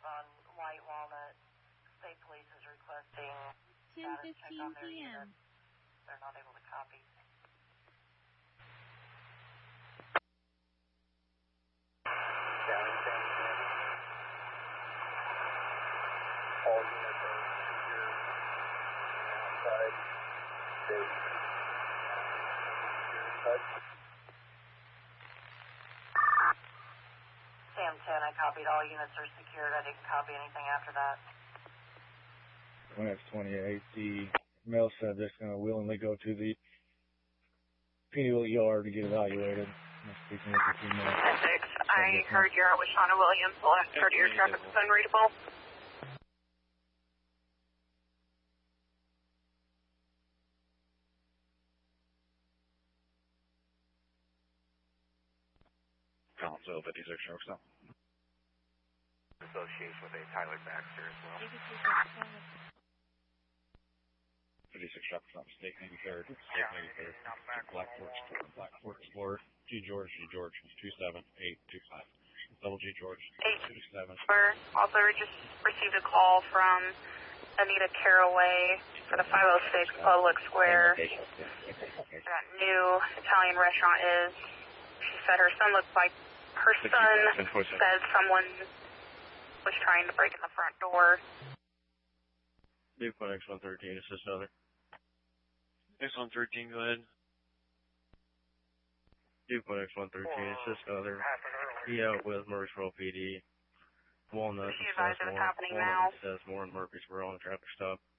on White Walnut. State Police is requesting 10:15 p.m. They're not able to copy. All units are secure outside. State Sam 10, I copied. All units are secured. I didn't copy anything after that. When it's 28, the male subject's going to willingly go to the penal yard to get evaluated. I heard you're with Shauna Williams. The last part of your traffic was unreadable. Collinsville 56 Sharpstown. Association with a Tyler Baxter as well. 56 Sharpstown, State Navy Third, State Navy Third, Black Fork Explorer, G George, 27825. Double G George, 27. Also, we just received a call from Anita Caraway for the 506 Public Square. That new Italian restaurant is. She said her son looked like her son said someone was trying to break in the front door. Dupont X113, assist other. X113, go ahead. Dupont X113, assist other. He out with Murfreesboro PD. Walnut She advised it was happening now. Says more in Murfreesboro on a traffic stop.